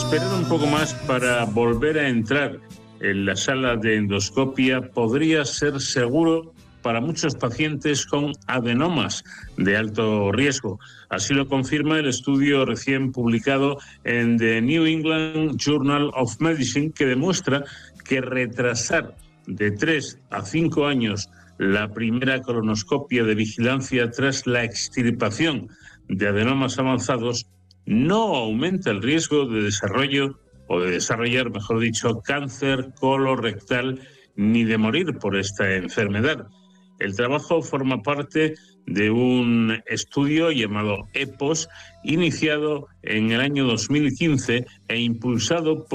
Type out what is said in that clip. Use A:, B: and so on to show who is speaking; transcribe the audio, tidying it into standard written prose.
A: Esperar un poco más para volver a entrar en la sala de endoscopia podría ser seguro para muchos pacientes con adenomas de alto riesgo. Así lo confirma el estudio recién publicado en The New England Journal of Medicine, que demuestra que retrasar de 3 a 5 años la primera colonoscopia de vigilancia tras la extirpación de adenomas avanzados no aumenta el riesgo de desarrollo o de desarrollar, mejor dicho, cáncer colorectal ni de morir por esta enfermedad. El trabajo forma parte de un estudio llamado EPOS, iniciado en el año 2015 e impulsado por